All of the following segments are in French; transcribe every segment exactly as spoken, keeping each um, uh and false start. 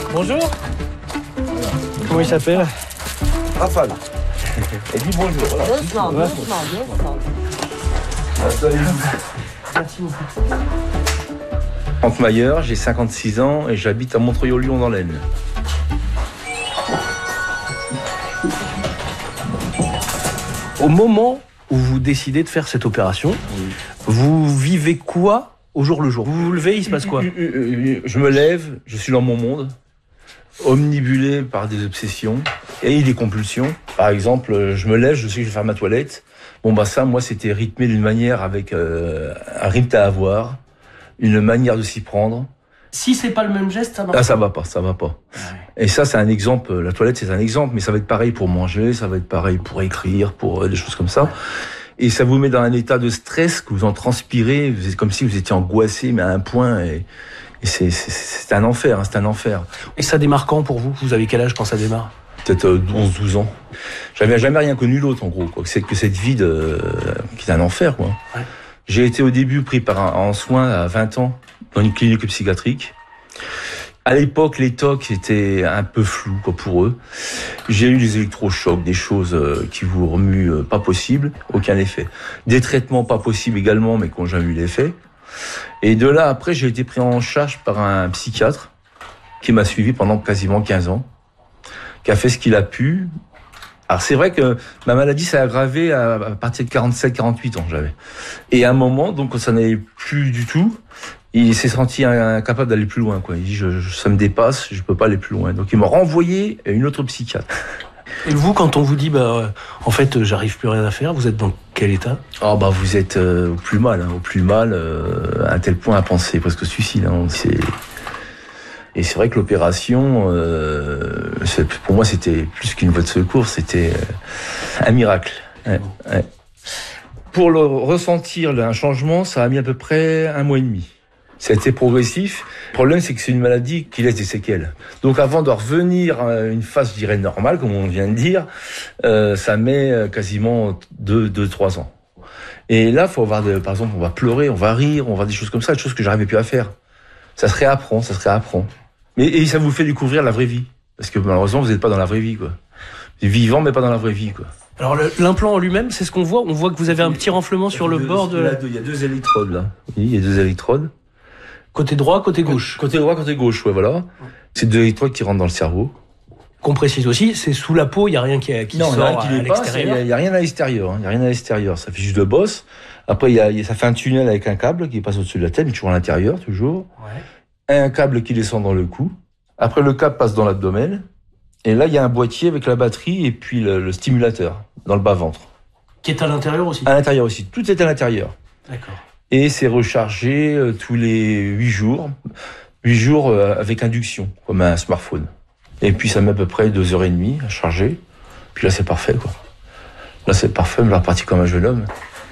Bonjour. Comment il s'appelle? Rafale. Et dis bonjour. Voilà. Doucement, doucement, doucement. Merci beaucoup. Franck Mayer, j'ai cinquante-six ans et j'habite à Montreuil-au-Lyon dans l'Aisne. Au moment où vous décidez de faire cette opération, oui. Vous vivez quoi au jour le jour? Vous vous levez, il se passe quoi? Je me lève, je suis dans mon monde, omnibulé par des obsessions et des compulsions. Par exemple, je me lève, je sais que je vais faire ma toilette. Bon bah ça, moi, c'était rythmé d'une manière avec euh, un rythme à avoir, une manière de s'y prendre. Si c'est pas le même geste, ça marche. Ah, ça va pas, ça va pas. Ouais. Et ça, c'est un exemple. La toilette, c'est un exemple, mais ça va être pareil pour manger, ça va être pareil pour écrire, pour euh, des choses comme ça. Ouais. Et ça vous met dans un état de stress que vous en transpirez. Vous êtes comme si vous étiez angoissé, mais à un point. Et, et c'est, c'est, c'est un enfer, hein, c'est un enfer. Et ça démarre quand pour vous? Vous avez quel âge quand ça démarre? Peut-être euh, onze douze ans. J'avais jamais rien connu d'autre, en gros. Quoi. C'est que cette vie de, qui est un enfer, quoi. Ouais. J'ai été au début pris par un, en soins à vingt ans dans une clinique psychiatrique. À l'époque, les tocs étaient un peu flous, quoi, pour eux. J'ai eu des électrochocs, des choses qui vous remuent pas possible, aucun effet. Des traitements pas possibles également, mais qui n'ont jamais eu l'effet. Et de là, après, j'ai été pris en charge par un psychiatre qui m'a suivi pendant quasiment quinze ans, qui a fait ce qu'il a pu. Alors c'est vrai que ma maladie s'est aggravée à partir de quarante-sept quarante-huit ans, j'avais. Et à un moment, donc, quand ça n'allait plus du tout, il s'est senti incapable d'aller plus loin, quoi. Il dit, je, je, ça me dépasse, je peux pas aller plus loin. Donc il m'a renvoyé à une autre psychiatre. Et vous, quand on vous dit, bah, en fait, j'arrive plus rien à faire, vous êtes dans quel état? Oh, bah, vous êtes euh, au plus mal, hein, au plus mal, euh, à un tel point à penser presque suicide, hein, c'est... Et c'est vrai que l'opération, euh, pour moi, c'était plus qu'une voie de secours, c'était euh, un miracle. Ouais, ouais. Pour le ressentir, un changement, ça a mis à peu près un mois et demi. Ça a été progressif. Le problème, c'est que c'est une maladie qui laisse des séquelles. Donc avant de revenir à une phase, je dirais, normale, comme on vient de dire, euh, ça met quasiment deux, deux, trois ans. Et là, faut avoir, de, par exemple, on va pleurer, on va rire, on va des choses comme ça, des choses que j'arrivais plus à faire. Ça se réapprend, ça se réapprend. Mais, et ça vous fait découvrir la vraie vie. Parce que malheureusement, vous n'êtes pas dans la vraie vie, quoi. Vous êtes vivant, mais pas dans la vraie vie, quoi. Alors le, l'implant en lui-même, c'est ce qu'on voit. On voit que vous avez un petit renflement sur le deux, bord de... Il y a deux électrodes, là. Oui, il y a deux électrodes. Côté droit, côté gauche. Côté droit, côté gauche, ouais, voilà. C'est deux électrodes qui rentrent dans le cerveau. Qu'on précise aussi, c'est sous la peau, il n'y a rien qui, qui non, sort à, à l'extérieur. Il n'y a, a rien à l'extérieur. Il n'y a rien à l'extérieur. Ça fait juste le bosse. Après, il y a, ça fait un tunnel avec un câble qui passe au-dessus de la tête, mais toujours à l'intérieur, toujours. Ouais. Un câble qui descend dans le cou. Après, le câble passe dans l'abdomen. Et là, il y a un boîtier avec la batterie et puis le, le stimulateur dans le bas-ventre. Qui est à l'intérieur aussi? À l'intérieur aussi. Tout est à l'intérieur. D'accord. Et c'est rechargé euh, tous les huit jours. huit jours euh, avec induction, comme un smartphone. Et puis, ça met à peu près deux heures et demie à charger. Puis là, c'est parfait, quoi. Là, c'est parfait, me reparti comme un jeune homme.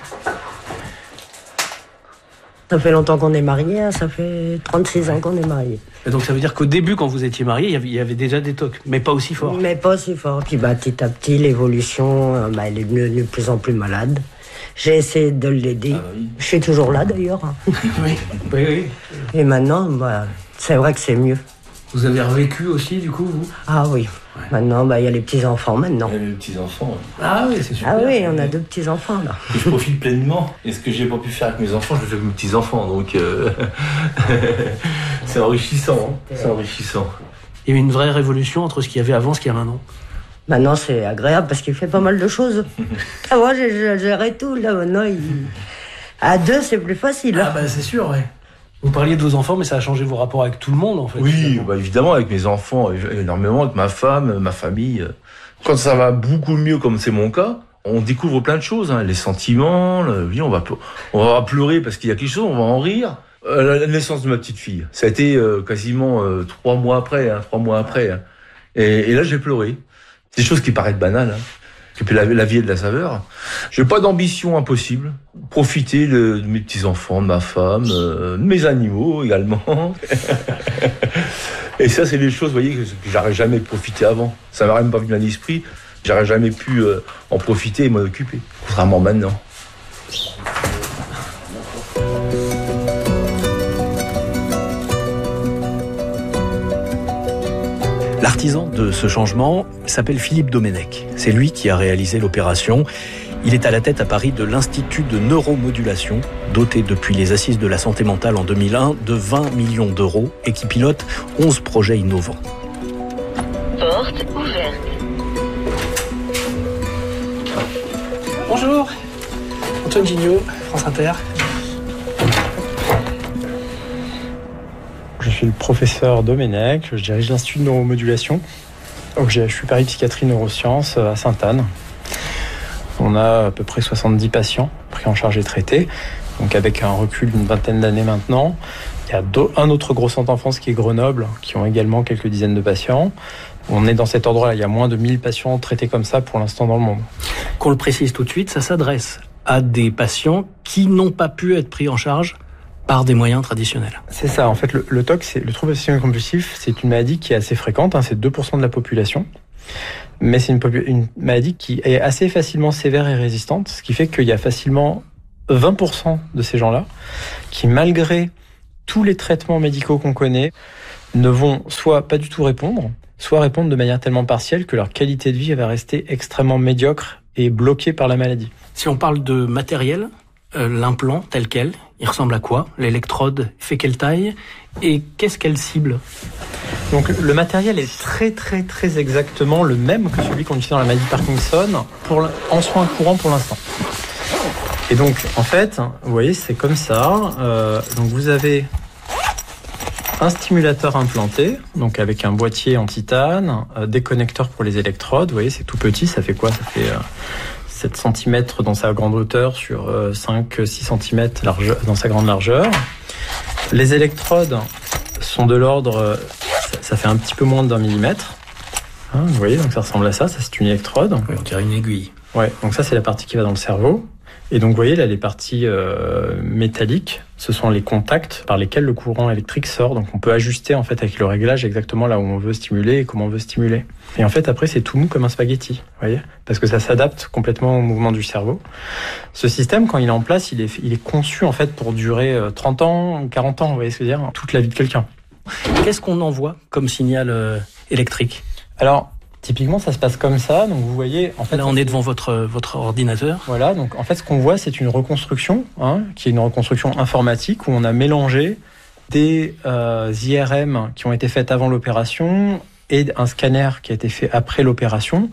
Ça fait longtemps qu'on est mariés, hein, ça fait trente-six ans qu'on est mariés. Et donc ça veut dire qu'au début, quand vous étiez mariés, il y avait, il y avait déjà des tocs, mais pas aussi fort. Mais pas aussi fort. Puis bah, petit à petit, l'évolution, bah, elle est devenue de plus en plus malade. J'ai essayé de l'aider. Ah, oui. Je suis toujours là d'ailleurs. oui, oui, oui. Et maintenant, bah, c'est vrai que c'est mieux. Vous avez revécu aussi, du coup, vous? Ah oui. Ouais. Maintenant, bah, il y a les petits-enfants maintenant. Il y a les petits-enfants. Ouais. Ah oui, c'est super. Ah oui, on a deux petits-enfants là. Et je profite pleinement. Et ce que j'ai pas pu faire avec mes enfants, je le fais avec mes petits-enfants. Donc, euh... c'est enrichissant. Hein. C'est enrichissant. Il y a eu une vraie révolution entre ce qu'il y avait avant et ce qu'il y a maintenant. Maintenant, c'est agréable parce qu'il fait pas mal de choses. Ah, moi, j'ai géré tout. Là, maintenant, il... à deux, c'est plus facile. Ah, bah, c'est sûr, ouais. Vous parliez de vos enfants, mais ça a changé vos rapports avec tout le monde, en fait. Oui, bah, évidemment, avec mes enfants, énormément, avec ma femme, ma famille. Quand ça va beaucoup mieux, comme c'est mon cas, on découvre plein de choses, hein, les sentiments, le... oui, on va, on va pleurer parce qu'il y a quelque chose, on va en rire. Euh, la naissance de ma petite fille, ça a été euh, quasiment euh, trois mois après, hein, trois mois après. Hein. Et, et là, j'ai pleuré. Des choses qui paraissent banales, hein. Et puis la, la vie est de la saveur. J'ai pas d'ambition impossible. Profiter de, de mes petits-enfants, de ma femme, euh, de mes animaux également. Et ça, c'est des choses, vous voyez, que, que j'aurais jamais profité avant. Ça m'aurait même pas venu à l'esprit. J'aurais jamais pu euh, en profiter et m'en occuper. Contrairement maintenant. L'artisan de ce changement s'appelle Philippe Domenech. C'est lui qui a réalisé l'opération. Il est à la tête à Paris de l'Institut de neuromodulation, doté depuis les Assises de la santé mentale en deux mille un de vingt millions d'euros et qui pilote onze projets innovants. Porte ouverte. Bonjour, Antoine Gignot, France Inter. Je suis le professeur Domenech, je dirige l'Institut de neuromodulation au G H U Paris Psychiatrie Neurosciences à Sainte-Anne. On a à peu près soixante-dix patients pris en charge et traités, donc avec un recul d'une vingtaine d'années maintenant. Il y a un autre gros centre en France qui est Grenoble, qui ont également quelques dizaines de patients. On est dans cet ordre-là, il y a moins de mille patients traités comme ça pour l'instant dans le monde. Qu'on le précise tout de suite, ça s'adresse à des patients qui n'ont pas pu être pris en charge par des moyens traditionnels. C'est ça, en fait, le, le T O C, c'est, le trouble obsessionnel compulsif, c'est une maladie qui est assez fréquente, hein, c'est deux pour cent de la population. Mais c'est une, une maladie qui est assez facilement sévère et résistante, ce qui fait qu'il y a facilement vingt pour cent de ces gens-là qui, malgré tous les traitements médicaux qu'on connaît, ne vont soit pas du tout répondre, soit répondre de manière tellement partielle que leur qualité de vie va rester extrêmement médiocre et bloquée par la maladie. Si on parle de matériel, euh, l'implant tel quel, il ressemble à quoi ? L'électrode fait quelle taille ? Et qu'est-ce qu'elle cible ? Donc le matériel est très très très exactement le même que celui qu'on utilise dans la maladie de Parkinson pour, en soins courants pour l'instant. Et donc en fait, vous voyez, c'est comme ça. Euh, donc vous avez un stimulateur implanté, donc avec un boîtier en titane, euh, des connecteurs pour les électrodes. Vous voyez, c'est tout petit, ça fait quoi ? Ça fait euh, sept centimètres dans sa grande hauteur sur euh, cinq à six centimètres large, dans sa grande largeur. Les électrodes sont de l'ordre, ça, ça fait un petit peu moins d'un millimètre. Hein, vous voyez, donc ça ressemble à ça, ça c'est une électrode. Oui, on dirait une aiguille. Ouais, donc ça c'est la partie qui va dans le cerveau. Et donc vous voyez là, les parties euh, métalliques, ce sont les contacts par lesquels le courant électrique sort. Donc on peut ajuster en fait avec le réglage exactement là où on veut stimuler et comment on veut stimuler. Et en fait après c'est tout mou comme un spaghetti, vous voyez, parce que ça s'adapte complètement au mouvement du cerveau. Ce système, quand il est en place, il est, il est conçu en fait pour durer trente ans, quarante ans, vous voyez ce que je veux dire, toute la vie de quelqu'un. Qu'est-ce qu'on envoie comme signal euh, électrique ? Alors, typiquement, ça se passe comme ça. Donc, vous voyez, en fait, là, on est devant votre votre ordinateur. Voilà. Donc, en fait, ce qu'on voit, c'est une reconstruction, hein, qui est une reconstruction informatique où on a mélangé des euh, I R M qui ont été faites avant l'opération et un scanner qui a été fait après l'opération.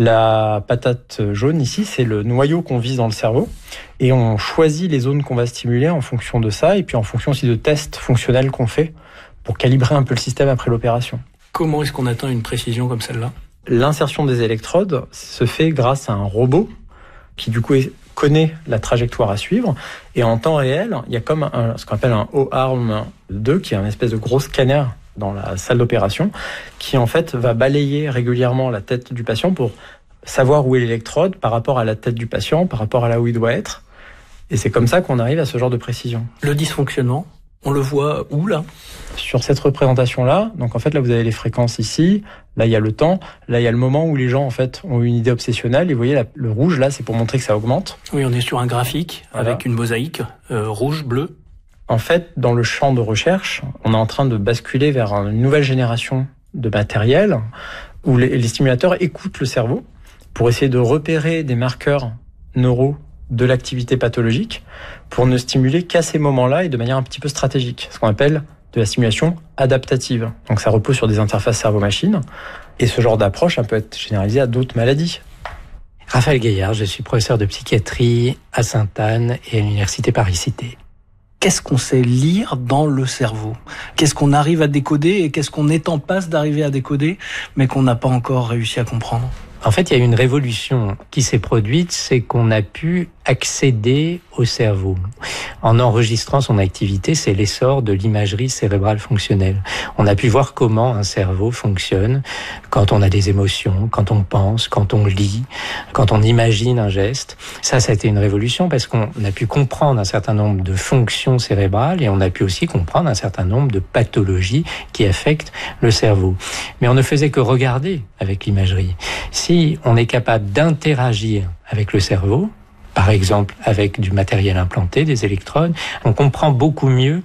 La patate jaune ici, c'est le noyau qu'on vise dans le cerveau, et on choisit les zones qu'on va stimuler en fonction de ça, et puis en fonction aussi de tests fonctionnels qu'on fait pour calibrer un peu le système après l'opération. Comment est-ce qu'on atteint une précision comme celle-là ? L'insertion des électrodes se fait grâce à un robot qui du coup connaît la trajectoire à suivre, et en temps réel, il y a comme un, ce qu'on appelle un O A R M deux, qui est un espèce de gros scanner dans la salle d'opération, qui en fait va balayer régulièrement la tête du patient pour savoir où est l'électrode par rapport à la tête du patient, par rapport à là où il doit être. Et c'est comme ça qu'on arrive à ce genre de précision. Le dysfonctionnement, on le voit où là ? Sur cette représentation-là, donc en fait là vous avez les fréquences ici, là il y a le temps, là il y a le moment où les gens en fait ont une idée obsessionnelle, et vous voyez là, le rouge là c'est pour montrer que ça augmente. Oui, on est sur un graphique voilà, avec une mosaïque euh, rouge, bleu. En fait, dans le champ de recherche, on est en train de basculer vers une nouvelle génération de matériel où les, les stimulateurs écoutent le cerveau pour essayer de repérer des marqueurs neuraux de l'activité pathologique pour ne stimuler qu'à ces moments-là et de manière un petit peu stratégique, ce qu'on appelle de la stimulation adaptative. Donc ça repose sur des interfaces cerveau-machine, et ce genre d'approche peut être généralisé à d'autres maladies. Raphaël Gaillard, je suis professeur de psychiatrie à Sainte-Anne et à l'université Paris-Cité. Qu'est-ce qu'on sait lire dans le cerveau ? Qu'est-ce qu'on arrive à décoder et qu'est-ce qu'on est en passe d'arriver à décoder, mais qu'on n'a pas encore réussi à comprendre ? En fait, il y a une révolution qui s'est produite, c'est qu'on a pu accéder au cerveau. En enregistrant son activité, c'est l'essor de l'imagerie cérébrale fonctionnelle. On a pu voir comment un cerveau fonctionne quand on a des émotions, quand on pense, quand on lit, quand on imagine un geste. Ça, ça a été une révolution parce qu'on a pu comprendre un certain nombre de fonctions cérébrales, et on a pu aussi comprendre un certain nombre de pathologies qui affectent le cerveau. Mais on ne faisait que regarder avec l'imagerie. Si on est capable d'interagir avec le cerveau, par exemple avec du matériel implanté, des électrodes, on comprend beaucoup mieux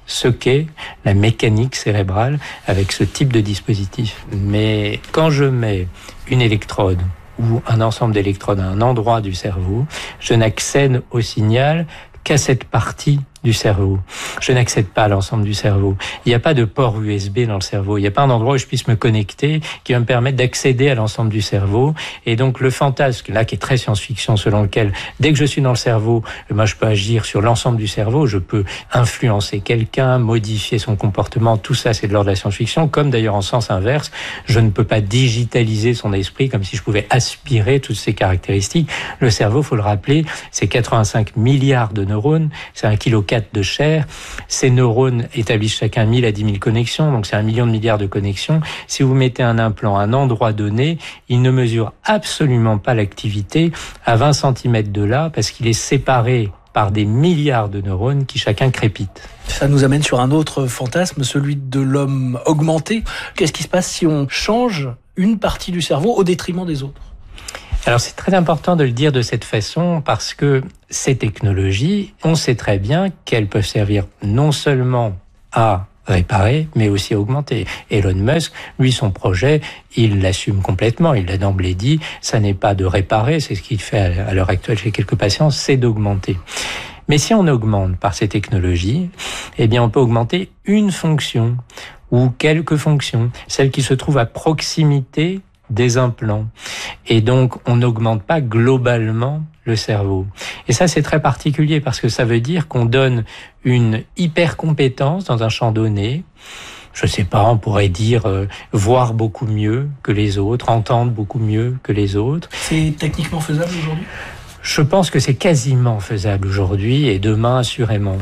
ce qu'est la mécanique cérébrale avec ce type de dispositif. Mais quand je mets une électrode ou un ensemble d'électrodes à un endroit du cerveau, je n'accède au signal qu'à cette partie du cerveau. Je n'accède pas à l'ensemble du cerveau. Il n'y a pas de port U S B dans le cerveau. Il n'y a pas un endroit où je puisse me connecter qui va me permettre d'accéder à l'ensemble du cerveau. Et donc le fantasme, là, qui est très science-fiction, selon lequel, dès que je suis dans le cerveau, moi, je peux agir sur l'ensemble du cerveau, je peux influencer quelqu'un, modifier son comportement, tout ça, c'est de l'ordre de la science-fiction, comme d'ailleurs en sens inverse, je ne peux pas digitaliser son esprit comme si je pouvais aspirer toutes ces caractéristiques. Le cerveau, faut le rappeler, c'est quatre-vingt-cinq milliards de neurones, c'est un kilo de chair. Ces neurones établissent chacun mille à dix mille connexions, donc c'est un million de milliards de connexions. Si vous mettez un implant à un endroit donné, il ne mesure absolument pas l'activité à vingt centimètres de là, parce qu'il est séparé par des milliards de neurones qui chacun crépitent. Ça nous amène sur un autre fantasme, celui de l'homme augmenté. Qu'est-ce qui se passe si on change une partie du cerveau au détriment des autres ? Alors c'est très important de le dire de cette façon parce que ces technologies, on sait très bien qu'elles peuvent servir non seulement à réparer, mais aussi à augmenter. Elon Musk, lui, son projet, il l'assume complètement, il l'a d'emblée dit, ça n'est pas de réparer, c'est ce qu'il fait à l'heure actuelle chez quelques patients, c'est d'augmenter. Mais si on augmente par ces technologies, eh bien on peut augmenter une fonction ou quelques fonctions, celles qui se trouvent à proximité des implants. Et donc, on n'augmente pas globalement le cerveau. Et ça, c'est très particulier parce que ça veut dire qu'on donne une hyper compétence dans un champ donné. Je sais pas, on pourrait dire euh, voir beaucoup mieux que les autres, entendre beaucoup mieux que les autres. C'est techniquement faisable aujourd'hui ? Je pense que c'est quasiment faisable aujourd'hui et demain assurément.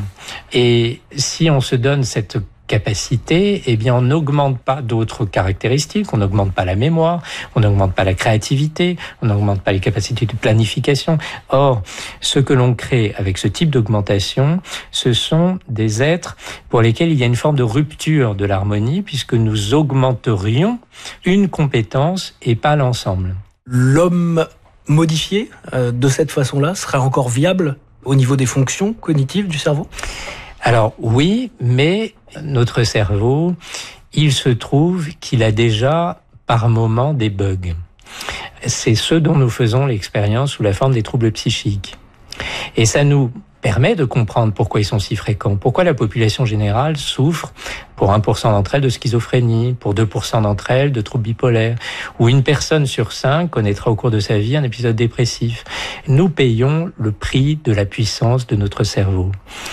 Et si on se donne cette capacité, eh bien, on n'augmente pas d'autres caractéristiques, on n'augmente pas la mémoire, on n'augmente pas la créativité, on n'augmente pas les capacités de planification. Or, ce que l'on crée avec ce type d'augmentation, ce sont des êtres pour lesquels il y a une forme de rupture de l'harmonie, puisque nous augmenterions une compétence et pas l'ensemble. L'homme modifié euh, de cette façon-là serait encore viable au niveau des fonctions cognitives du cerveau ? Alors oui, mais notre cerveau, il se trouve qu'il a déjà par moments des bugs. C'est ce dont nous faisons l'expérience sous la forme des troubles psychiques. Et ça nous permet de comprendre pourquoi ils sont si fréquents, pourquoi la population générale souffre pour un pour cent d'entre elles de schizophrénie, pour deux pour cent d'entre elles de troubles bipolaires, ou une personne sur cinq connaîtra au cours de sa vie un épisode dépressif. Nous payons le prix de la puissance de notre cerveau.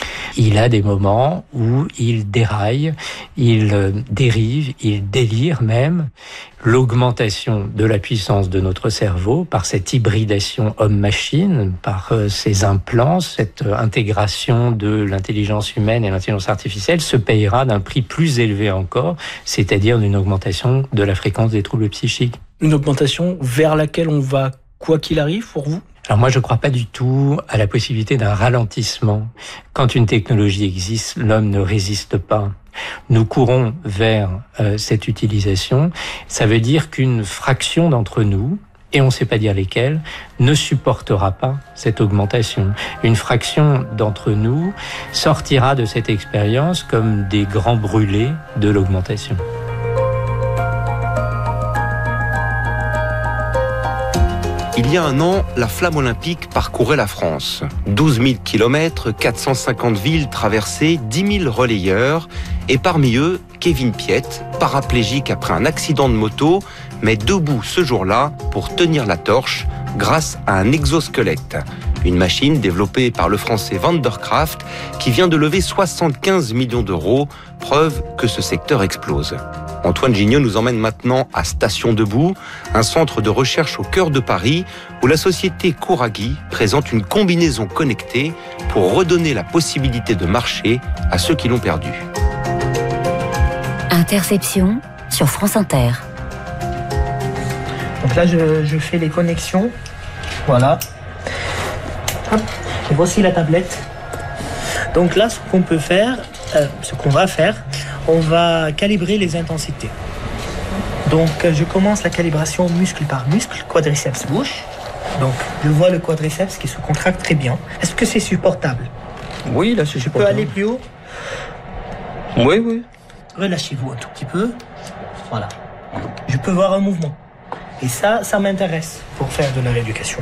Il a des moments où il déraille, il dérive, il délire même. L'augmentation de la puissance de notre cerveau par cette hybridation homme-machine, par ces implants, cette intégration de l'intelligence humaine et l'intelligence artificielle se payera d'un prix plus élevé encore, c'est-à-dire d'une augmentation de la fréquence des troubles psychiques. Une augmentation vers laquelle on va quoi qu'il arrive pour vous ? Alors moi, je ne crois pas du tout à la possibilité d'un ralentissement. Quand une technologie existe, l'homme ne résiste pas. Nous courons vers euh, cette utilisation. Ça veut dire qu'une fraction d'entre nous, et on ne sait pas dire lesquels, ne supportera pas cette augmentation. Une fraction d'entre nous sortira de cette expérience comme des grands brûlés de l'augmentation. Il y a un an, la flamme olympique parcourait la France. douze mille kilomètres, quatre cent cinquante villes traversées, dix mille relayeurs. Et parmi eux, Kevin Piette, paraplégique après un accident de moto, mais debout ce jour-là pour tenir la torche grâce à un exosquelette. Une machine développée par le français Vandercraft qui vient de lever soixante-quinze millions d'euros, preuve que ce secteur explose. Antoine Gignot nous emmène maintenant à Station Debout, un centre de recherche au cœur de Paris, où la société Couraghi présente une combinaison connectée pour redonner la possibilité de marcher à ceux qui l'ont perdu. Interception sur France Inter. Donc là, je, je fais les connexions. Voilà. Hop. Et voici la tablette. Donc là, ce qu'on peut faire, euh, ce qu'on va faire, on va calibrer les intensités. Donc, je commence la calibration muscle par muscle, quadriceps gauche. Donc, je vois le quadriceps qui se contracte très bien. Est-ce que c'est supportable ? Oui, là, c'est Je supportable. peux aller plus haut ? Oui, oui. Relâchez-vous un tout petit peu. Voilà. Je peux voir un mouvement. Et ça, ça m'intéresse pour faire de la rééducation.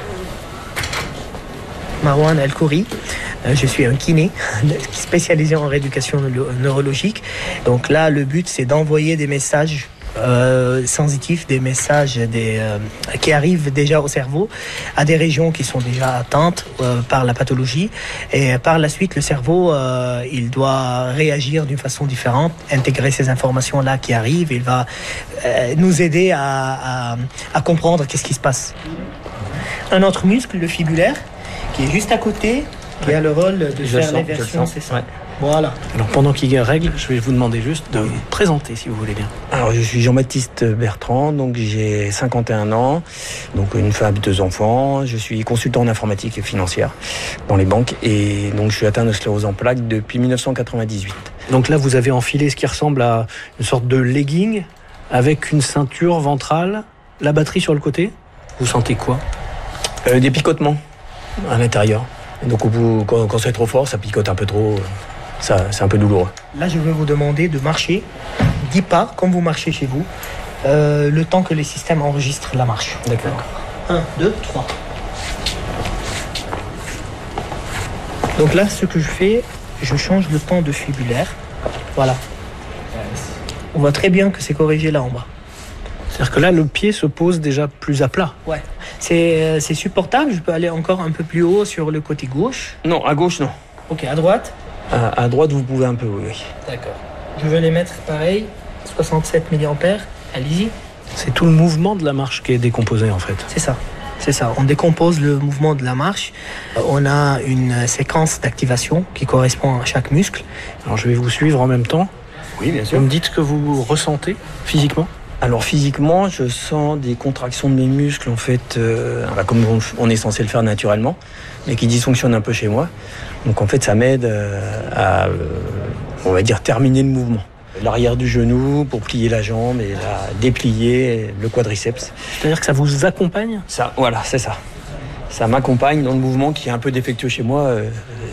Marwan El-Khouri, je suis un kiné spécialisé en rééducation neurologique. Donc là, le but, c'est d'envoyer des messages euh, sensitifs, des messages des, euh, qui arrivent déjà au cerveau, à des régions qui sont déjà atteintes euh, par la pathologie. Et par la suite, le cerveau, euh, il doit réagir d'une façon différente, intégrer ces informations-là qui arrivent. Il va euh, nous aider à, à, à comprendre qu'est-ce qui se passe. Un autre muscle, le fibulaire, qui est juste à côté, qui ouais. a le rôle de je faire l'inversion, c'est ça. Ouais. Voilà. Alors pendant qu'il règle, je vais vous demander juste de vous présenter si vous voulez bien. Alors je suis Jean-Baptiste Bertrand, donc j'ai cinquante et un ans, donc une femme, deux enfants. Je suis consultant en informatique et financière dans les banques et donc je suis atteint de sclérose en plaques depuis dix-neuf cent quatre-vingt-dix-huit. Donc là vous avez enfilé ce qui ressemble à une sorte de legging avec une ceinture ventrale, la batterie sur le côté. Vous sentez quoi ? euh, Des picotements à l'intérieur. Et donc au bout, quand, quand c'est trop fort, ça picote un peu trop. Ça, c'est un peu douloureux. Là, je vais vous demander de marcher dix pas, comme vous marchez chez vous, euh, le temps que les systèmes enregistrent la marche. D'accord. un, deux, trois. Donc là, ce que je fais, je change le temps de fibulaire. Voilà. On voit très bien que c'est corrigé là en bas. C'est-à-dire que là, le pied se pose déjà plus à plat. Ouais. C'est, euh, c'est supportable. Je peux aller encore un peu plus haut sur le côté gauche. Non, à gauche, non. Ok, à droite. À, à droite, vous pouvez un peu, oui. oui. D'accord. Je vais les mettre pareil, soixante-sept milliampères. Allez-y. C'est tout le mouvement de la marche qui est décomposé, en fait. C'est ça. C'est ça. On décompose le mouvement de la marche. On a une séquence d'activation qui correspond à chaque muscle. Alors, je vais vous suivre en même temps. Oui, bien sûr. Vous me dites ce que vous ressentez physiquement ? Alors physiquement, je sens des contractions de mes muscles, en fait, euh, bah, comme on, on est censé le faire naturellement, mais qui dysfonctionnent un peu chez moi. Donc en fait, ça m'aide euh, à, euh, on va dire, terminer le mouvement. L'arrière du genou pour plier la jambe et la déplier le quadriceps. C'est-à-dire que ça vous accompagne ? Ça, voilà, c'est ça. Ça m'accompagne dans le mouvement qui est un peu défectueux chez moi, euh,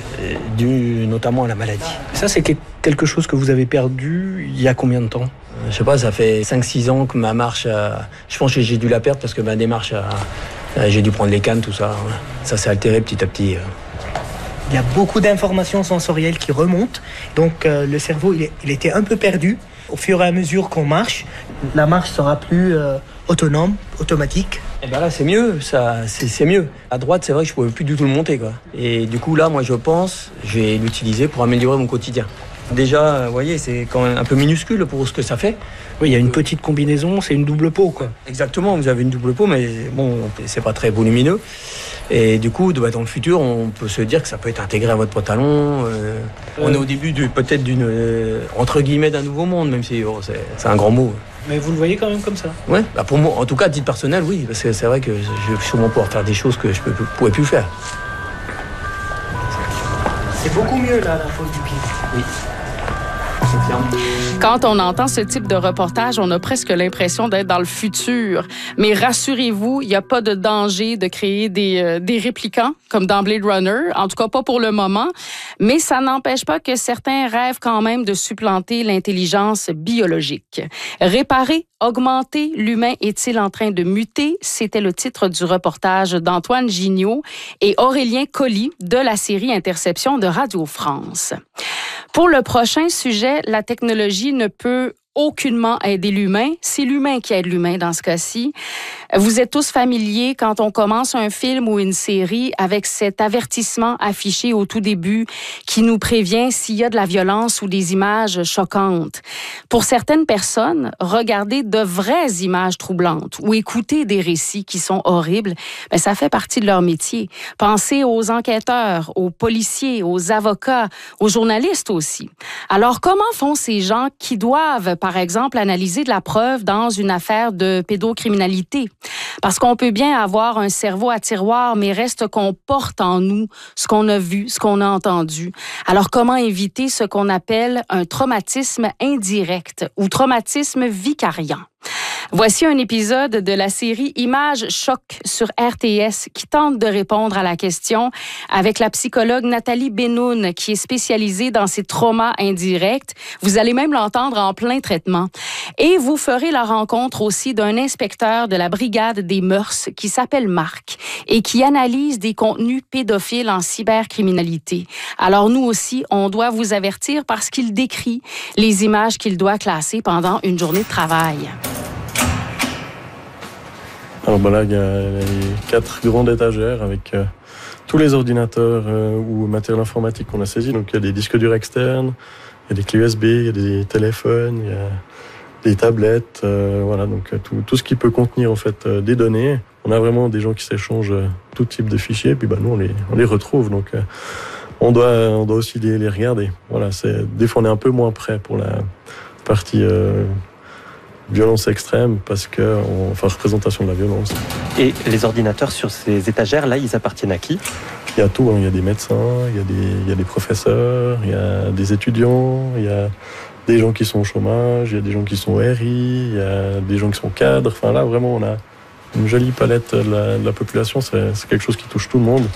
dû notamment à la maladie. Ça, c'est quelque chose que vous avez perdu il y a combien de temps ? Je sais pas, ça fait cinq six ans que ma marche, a... je pense que j'ai dû la perdre parce que ma démarche, a... j'ai dû prendre les cannes, tout ça. Ça s'est altéré petit à petit. Il y a beaucoup d'informations sensorielles qui remontent, donc euh, le cerveau, il, est, il était un peu perdu. Au fur et à mesure qu'on marche, la marche sera plus euh, autonome, automatique. Et ben là, c'est mieux, ça, c'est, c'est mieux. À droite, c'est vrai que je pouvais plus du tout le monter, quoi. Et du coup, là, moi, je pense, je vais l'utiliser pour améliorer mon quotidien. Déjà, vous voyez, c'est quand même un peu minuscule pour ce que ça fait. Oui, il y a une petite combinaison, c'est une double peau, quoi. Exactement, vous avez une double peau, mais bon, c'est pas très volumineux. Et du coup, dans le futur, on peut se dire que ça peut être intégré à votre pantalon. Euh, on est au début de, peut-être d'une, euh, entre guillemets, d'un nouveau monde, même si oh, c'est, c'est un grand mot. Mais vous le voyez quand même comme ça ? Ouais, bah pour moi, en tout cas, à titre personnel, oui, parce que c'est vrai que je vais sûrement pouvoir faire des choses que je ne pouvais plus faire. C'est beaucoup mieux, là, la pose du pied. Oui. Quand on entend ce type de reportage, on a presque l'impression d'être dans le futur. Mais rassurez-vous, il n'y a pas de danger de créer des, euh, des réplicants comme dans Blade Runner, en tout cas pas pour le moment. Mais ça n'empêche pas que certains rêvent quand même de supplanter l'intelligence biologique. Réparer, augmenter, l'humain est-il en train de muter? C'était le titre du reportage d'Antoine Gignot et Aurélien Colli de la série Interception de Radio France. Pour le prochain sujet, la technologie ne peut aucunement aider l'humain. C'est l'humain qui aide l'humain dans ce cas-ci. Vous êtes tous familiers quand on commence un film ou une série avec cet avertissement affiché au tout début qui nous prévient s'il y a de la violence ou des images choquantes. Pour certaines personnes, regarder de vraies images troublantes ou écouter des récits qui sont horribles, bien, ça fait partie de leur métier. Pensez aux enquêteurs, aux policiers, aux avocats, aux journalistes aussi. Alors, comment font ces gens qui doivent, par exemple, analyser de la preuve dans une affaire de pédocriminalité? Parce qu'on peut bien avoir un cerveau à tiroir, mais reste qu'on porte en nous ce qu'on a vu, ce qu'on a entendu. Alors, comment éviter ce qu'on appelle un traumatisme indirect ou traumatisme vicariant? Voici un épisode de la série Images Choc sur R T S qui tente de répondre à la question avec la psychologue Nathalie Benoun qui est spécialisée dans ces traumas indirects. Vous allez même l'entendre en plein traitement. Et vous ferez la rencontre aussi d'un inspecteur de la brigade des mœurs qui s'appelle Marc et qui analyse des contenus pédophiles en cybercriminalité. Alors nous aussi, on doit vous avertir parce qu'il décrit les images qu'il doit classer pendant une journée de travail. Alors ben là, il y a les quatre grandes étagères avec euh, tous les ordinateurs euh, ou matériel informatique qu'on a saisi. Donc il y a des disques durs externes, il y a des clés U S B, il y a des téléphones, il y a des tablettes, euh, voilà, donc tout, tout ce qui peut contenir en fait euh, des données. On a vraiment des gens qui s'échangent euh, tout type de fichiers, puis ben nous on les on les retrouve, donc euh, on doit on doit aussi les, les regarder. Voilà, c'est des fois on est un peu moins prêt pour la partie euh, violence extrême parce que, on, enfin, représentation de la violence. Et les ordinateurs sur ces étagères, là, ils appartiennent à qui ? Il y a tout, hein. Il y a des médecins, il y a des, il y a des professeurs, il y a des étudiants, il y a des gens qui sont au chômage, il y a des gens qui sont au R I, il y a des gens qui sont cadres. Enfin là, vraiment, on a une jolie palette de la, de la population. C'est, c'est quelque chose qui touche tout le monde.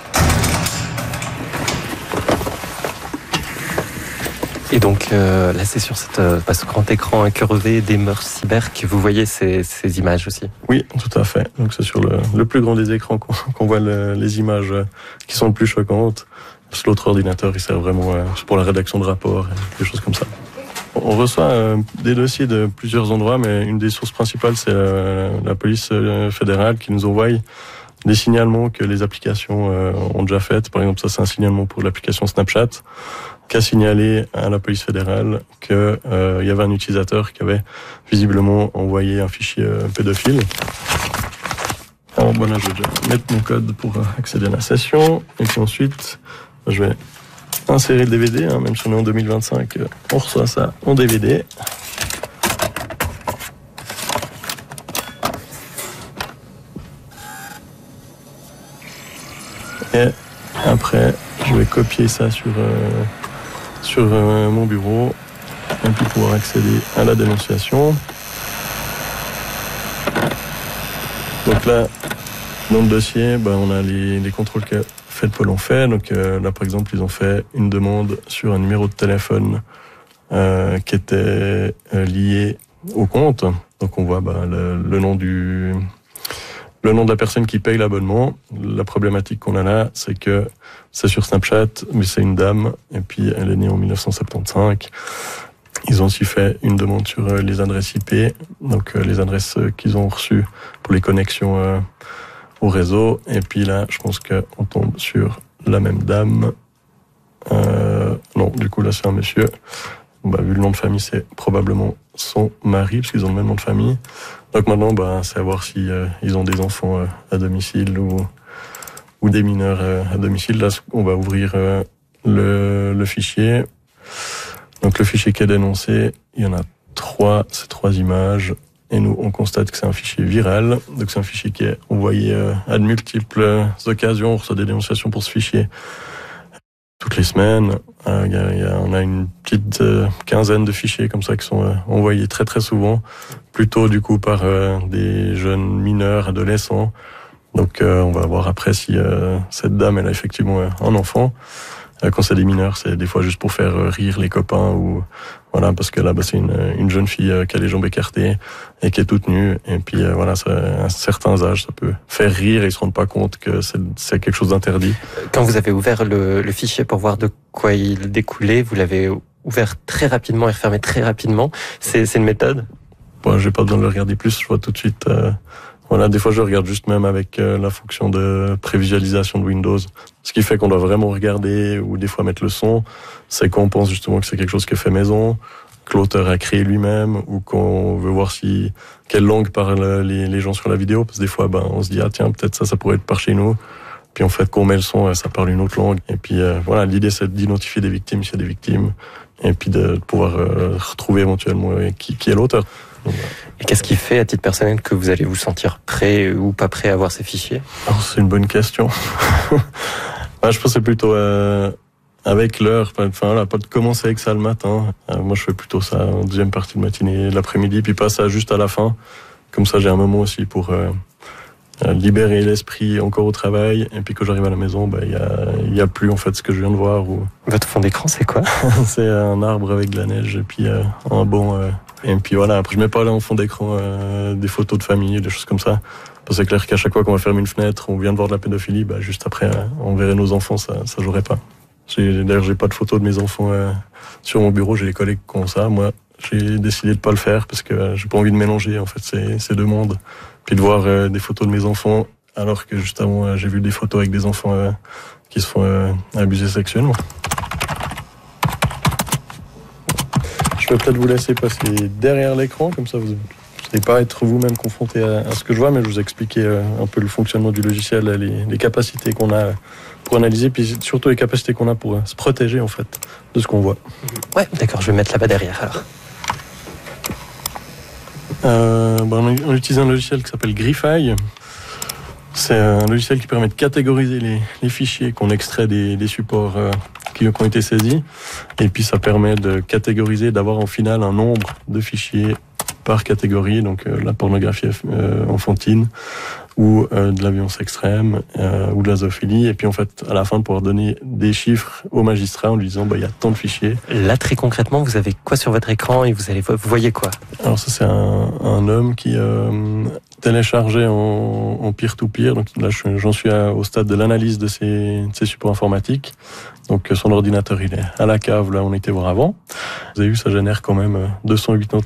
Et donc euh, là, c'est sur cette, euh, ce grand écran incurvé des mœurs cyber que vous voyez ces, ces images aussi. Oui, tout à fait. Donc c'est sur le, le plus grand des écrans qu'on, qu'on voit le, les images qui sont le plus choquantes. L'autre ordinateur, il sert vraiment euh, pour la rédaction de rapports et des choses comme ça. On reçoit euh, des dossiers de plusieurs endroits, mais une des sources principales, c'est euh, la police euh, fédérale qui nous envoie des signalements que les applications euh, ont déjà faites. Par exemple, ça, c'est un signalement pour l'application Snapchat qui a signalé à la police fédérale qu'il euh, y avait un utilisateur qui avait visiblement envoyé un fichier euh, pédophile. Alors, bon, là, je vais déjà mettre mon code pour accéder à la session. Et puis ensuite, je vais insérer le D V D, hein, même si on est en deux mille vingt-cinq, on reçoit ça en D V D. Et après, je vais copier ça sur, euh, sur euh, mon bureau et puis pouvoir accéder à la dénonciation. Donc là, dans le dossier, ben, on a les, les contrôles que Fait Pôle ont fait. Donc euh, là, par exemple, ils ont fait une demande sur un numéro de téléphone euh, qui était euh, lié au compte. Donc on voit ben, le, le nom du le nom de la personne qui paye l'abonnement. La problématique qu'on a là, c'est que c'est sur Snapchat, mais c'est une dame et puis elle est née en dix-neuf cent soixante-quinze. Ils ont aussi fait une demande sur euh, les adresses I P, donc euh, les adresses euh, qu'ils ont reçues pour les connexions euh, au réseau. Et puis là, je pense qu'on tombe sur la même dame. Euh, non, du coup, là, c'est un monsieur. Bah, vu le nom de famille, c'est probablement son mari, parce qu'ils ont le même nom de famille. Donc maintenant, bah, c'est à voir si euh, ils ont des enfants euh, à domicile ou, ou des mineurs euh, à domicile. Là, on va ouvrir euh, le, le fichier. Donc le fichier qui est dénoncé, il y en a trois, c'est trois images. Et nous, on constate que c'est un fichier viral. Donc c'est un fichier qui est envoyé euh, à de multiples occasions. On reçoit des dénonciations pour ce fichier toutes les semaines. Euh, y a, y a, on a une petite euh, quinzaine de fichiers comme ça qui sont euh, envoyés très très souvent, plutôt du coup par euh, des jeunes mineurs, adolescents. Donc euh, on va voir après si euh, cette dame elle a effectivement euh, un enfant. Euh, quand c'est des mineurs, c'est des fois juste pour faire euh, rire les copains ou voilà, parce que là bah, c'est une, une jeune fille euh, qui a les jambes écartées et qui est toute nue. Et puis euh, voilà, ça, à certains âges, ça peut faire rire et ils se rendent pas compte que c'est, c'est quelque chose d'interdit. Quand vous avez ouvert le, le fichier pour voir de quoi il découlait, vous l'avez ouvert très rapidement et refermé très rapidement. C'est, c'est une méthode ? Bon, j'ai pas besoin de le regarder plus. Je vois tout de suite. Euh, voilà, des fois je regarde juste même avec euh, la fonction de prévisualisation de Windows. Ce qui fait qu'on doit vraiment regarder ou des fois mettre le son, c'est qu'on pense justement que c'est quelque chose qui est fait maison, que l'auteur a créé lui-même, ou qu'on veut voir si quelle langue parlent les, les gens sur la vidéo. Parce que des fois, ben, on se dit ah tiens peut-être ça, ça pourrait être par chez nous. Puis en fait, quand on met le son, ça parle une autre langue. Et puis euh, voilà, l'idée c'est d'identifier des victimes s'il y a des victimes, et puis de pouvoir euh, retrouver éventuellement euh, qui, qui est l'auteur. Donc, voilà. Et qu'est-ce qui fait, à titre personnel, que vous allez vous sentir prêt ou pas prêt à voir ces fichiers ? Alors, c'est une bonne question. bah, je pense que c'est plutôt euh, avec l'heure, enfin voilà, pas de commencer avec ça le matin. Euh, moi je fais plutôt ça en deuxième partie de matinée, l'après-midi, puis pas ça juste à la fin. Comme ça j'ai un moment aussi pour euh, libérer l'esprit encore au travail, et puis quand j'arrive à la maison, bah il y a, y a plus en fait ce que je viens de voir. Ou... Votre fond d'écran c'est quoi? C'est un arbre avec de la neige et puis euh, un banc. Euh, et puis voilà, après je mets pas là en fond d'écran euh, des photos de famille, des choses comme ça. Parce que c'est clair qu'à chaque fois qu'on va fermer une fenêtre, on vient de voir de la pédophilie, bah juste après euh, on verrait nos enfants, ça ça jouerait pas. J'ai, d'ailleurs j'ai pas de photos de mes enfants euh, sur mon bureau, j'ai des collègues qui ont ça. Moi j'ai décidé de pas le faire parce que euh, j'ai pas envie de mélanger en fait ces, ces deux mondes. Puis de voir euh, des photos de mes enfants alors que juste avant euh, j'ai vu des photos avec des enfants euh, qui se font euh, abuser sexuellement. Je peux peut-être vous laisser passer derrière l'écran, comme ça vous n'allez pas être vous-même confronté à, à ce que je vois, mais je vous expliquer euh, un peu le fonctionnement du logiciel, les, les capacités qu'on a pour analyser, puis surtout les capacités qu'on a pour euh, se protéger en fait de ce qu'on voit. Ouais, d'accord, je vais mettre là-bas derrière alors. Euh, ben, on utilise un logiciel qui s'appelle Grify. C'est un logiciel qui permet de catégoriser les, les fichiers qu'on extrait des, des supports euh, qui, qui ont été saisis. Et puis ça permet de catégoriser, d'avoir au final un nombre de fichiers par catégorie, donc euh, la pornographie euh, enfantine ou euh, de la violence extrême euh, ou de la zoophilie. Et puis en fait, à la fin, de pouvoir donner des chiffres au magistrat en lui disant bah, il y a tant de fichiers. Là, très concrètement, vous avez quoi sur votre écran et vous, allez, vous voyez quoi? Alors ça, c'est un, un homme qui euh, téléchargeait en, en peer-to-peer. Donc là, j'en suis à, au stade de l'analyse de ces, de ces supports informatiques. Donc son ordinateur, il est à la cave, là on était voir avant. Vous avez vu, ça génère quand même deux cent huit